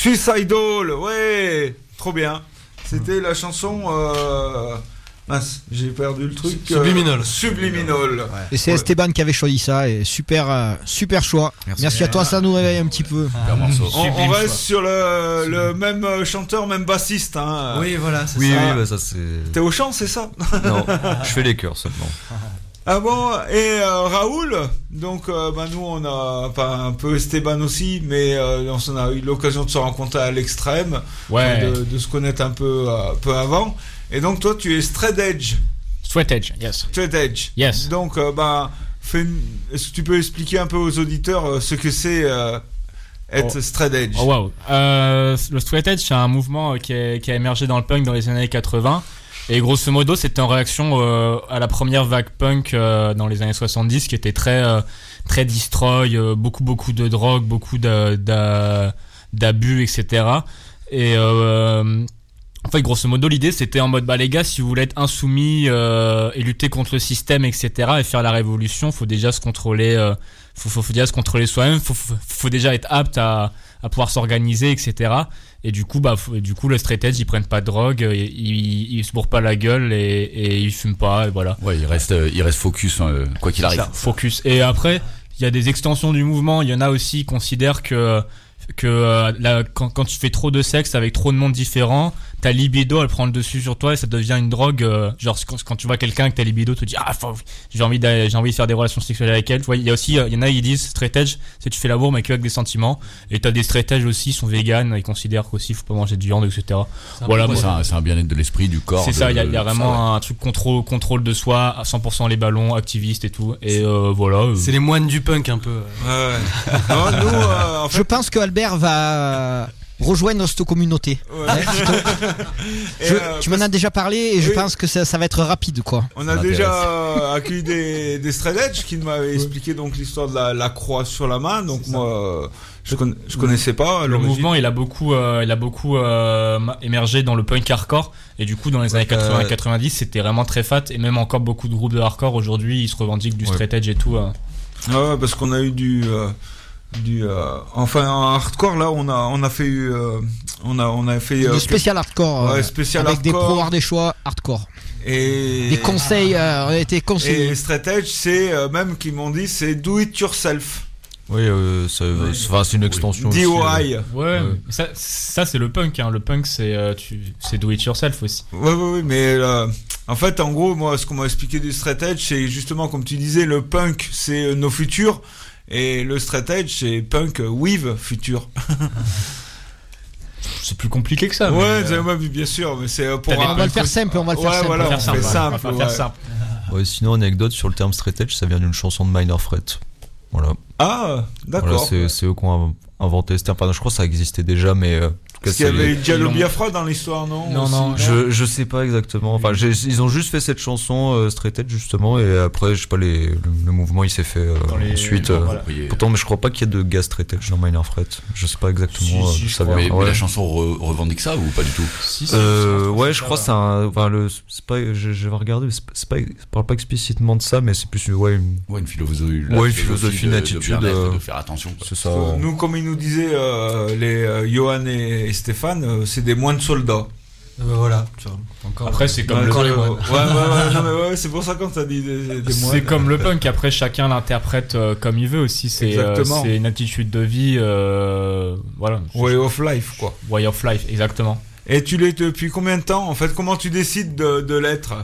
Suicidal, ouais, trop bien. C'était la chanson. Mince, j'ai perdu le truc. Subliminal. Ouais. Et c'est Esteban qui avait choisi ça, et super choix. Merci à toi, ça nous réveille un petit peu. On reste sur le même chanteur, même bassiste. Hein. Oui, voilà. C'est ça. Ça c'est. T'es au chant, c'est ça? Non, je fais les chœurs seulement. Ah bon, et Raoul, donc nous on a un peu Esteban aussi, mais on a eu l'occasion de se rencontrer à l'extrême, de se connaître un peu avant. Et donc toi tu es Straight Edge. Straight Edge, yes. Straight Edge. Yes. Donc est-ce que tu peux expliquer un peu aux auditeurs ce que c'est être Straight Edge? Oh wow. Le Straight Edge c'est un mouvement qui a émergé dans le punk dans les années 80. Et grosso modo, c'était en réaction à la première vague punk dans les années 70, qui était très destroy, beaucoup de drogue, beaucoup d'abus, etc. Et en fait, grosso modo, l'idée, c'était en mode, les gars, si vous voulez être insoumis et lutter contre le système, etc., et faire la révolution, faut déjà se contrôler, faut déjà se contrôler soi-même, faut déjà être apte à pouvoir s'organiser, etc. Et du coup, le straight edge, ils prennent pas de drogue, ils se bourrent pas la gueule et ils fument pas, et voilà. Ouais, il reste focus, quoi qu'il arrive. Ça, focus. Et après, il y a des extensions du mouvement. Il y en a aussi qui considèrent que quand tu fais trop de sexe avec trop de monde différent, ta libido elle prend le dessus sur toi et ça devient une drogue. Genre quand tu vois quelqu'un avec ta libido, tu te dis j'ai envie de faire des relations sexuelles avec elle. Tu vois, il y en a qui disent straight edge, c'est tu fais l'amour mais qu'avec des sentiments. Et t'as des straight edge aussi, ils sont véganes, ils considèrent qu'aussi faut pas manger de viande, etc. Voilà, c'est un bien-être de l'esprit, du corps. C'est ça, il y a vraiment un truc contrôle de soi, à 100% les ballons, activistes et tout. Et voilà. C'est les moines du punk un peu. Ouais. Non, nous, en fait... Je pense que Albert va rejoindre cette communauté. Ouais. Tu m'en as déjà parlé et je pense que ça va être rapide, quoi. On a déjà accueilli des straight edge qui m'avaient expliqué donc l'histoire de la croix sur la main. Donc moi, je connaissais pas. Le mouvement, il a beaucoup émergé dans le punk hardcore et du coup dans les années 80-90, c'était vraiment très fat et même encore beaucoup de groupes de hardcore aujourd'hui, ils se revendiquent du straight edge et tout. Ouais, parce qu'on a eu enfin en hardcore là on a fait du spécial hardcore, spécial avec hardcore. Des pros des choix hardcore et des conseils on a été conseillés. Et straight edge c'est même qu'ils m'ont dit c'est do it yourself. Oui, c'est une extension DIY. aussi. Ouais. Ça c'est le punk, hein. Le punk c'est do it yourself aussi. Oui, mais en fait, en gros, moi, ce qu'on m'a expliqué du straight edge, c'est justement, comme tu disais, le punk, c'est nos futurs, et le straight edge, c'est punk with futur. C'est plus compliqué que ça. Ouais, bien sûr, mais c'est pour. On va le faire simple, on va le faire simple. Voilà, on fait simple. On va faire simple. Ouais, sinon, anecdote sur le terme straight edge, ça vient d'une chanson de Minor Threat. Voilà. Ah, d'accord. Voilà, c'est eux qui ont inventé ce terme. Enfin, je crois que ça existait déjà, mais parce qu'il y avait Diallo Biafra dans l'histoire, non? Non. Je sais pas exactement. Enfin, ils ont juste fait cette chanson Straight Edge justement, et après, je sais pas, le mouvement il s'est fait ensuite. Voilà. Pourtant, mais je crois pas qu'il y a de gars Straight Edge dans Minor Threat. Je sais pas exactement. Ça vient. Mais la chanson revendique ça ou pas du tout? Ouais, je crois que c'est un. Enfin, c'est pas. Je vais regarder. C'est pas. Il parle pas explicitement de ça, mais c'est plus une philosophie. Une philosophie, une attitude. De faire attention. C'est ça. Nous, comme ils nous disaient les Johan et Stéphane, c'est des moines soldats. Voilà. Encore. Après, c'est comme encore les moines. Ouais, c'est pour ça quand t'as dit des moines. C'est comme le punk. Après, chacun l'interprète comme il veut aussi. C'est une attitude de vie. Voilà. Way of life, quoi. Way of life, exactement. Et tu l'es depuis combien de temps? En fait, comment tu décides de l'être?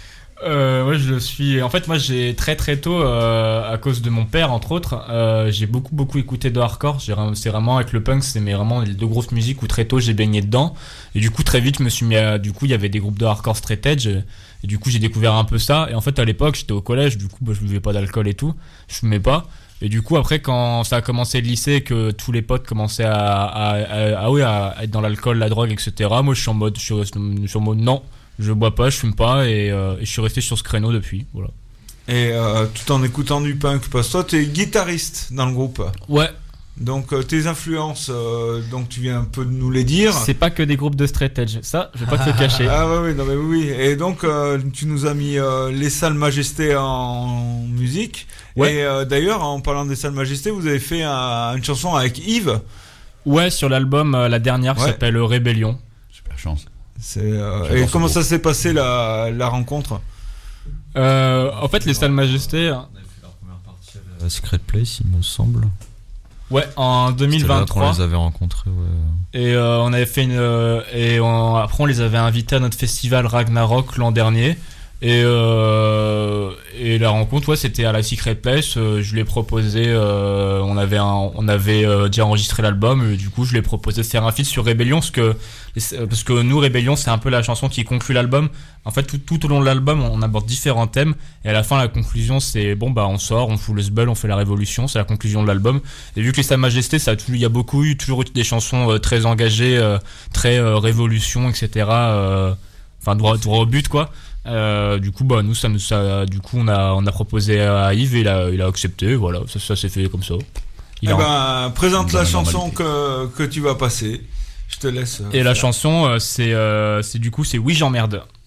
Ouais, je le suis. En fait, moi, j'ai très tôt, à cause de mon père, entre autres, j'ai beaucoup écouté de hardcore. C'est vraiment avec le punk, c'est vraiment les deux grosses musiques où très tôt j'ai baigné dedans. Et du coup, très vite, je me suis mis à. Du coup, il y avait des groupes de hardcore straight edge. Et du coup, j'ai découvert un peu ça. Et en fait, à l'époque, j'étais au collège. Du coup, je buvais pas d'alcool et tout. Je fumais pas. Et du coup, après, quand ça a commencé le lycée, que tous les potes commençaient à être dans l'alcool, la drogue, etc. Moi, je suis en mode non. Je bois pas, je fume pas et je suis resté sur ce créneau depuis. Voilà. Et tout en écoutant du punk, parce que toi t'es guitariste dans le groupe. Ouais. Donc tes influences, donc tu viens un peu de nous les dire. C'est pas que des groupes de straight edge, ça je vais pas te le cacher. Ah oui. Et donc tu nous as mis les Salles Majestés en musique. Ouais. Et d'ailleurs en parlant des Salles Majestés, vous avez fait une chanson avec Yves. Ouais, sur l'album, la dernière qui s'appelle Rébellion. Super chance. Et comment ça s'est passé la rencontre? En fait, les Salles Majestés. On avait fait leur première partie à la Secret Place, il me semble. Ouais, en 2023. On les avait rencontrés, ouais. Et on avait fait après on les avait invités à notre festival Ragnarok l'an dernier. Et la rencontre, c'était à la Secret Place. Je lui ai proposé, on avait déjà enregistré l'album. Et du coup, je lui ai proposé de faire un feat sur Rébellion, parce que nous, Rébellion, c'est un peu la chanson qui conclut l'album. En fait, tout au long de l'album, on aborde différents thèmes. Et à la fin, la conclusion, c'est on sort, on fout le sbul, on fait la révolution. C'est la conclusion de l'album. Et vu que les Sa Majesté, il y a toujours eu des chansons très engagées, très révolution, etc. Enfin, droit au but, quoi. Du coup, nous, on a proposé à Yves et il a accepté. Voilà, ça s'est fait comme ça. Présente la chanson que tu vas passer. Je te laisse. Et la chanson, c'est Oui, j'emmerde.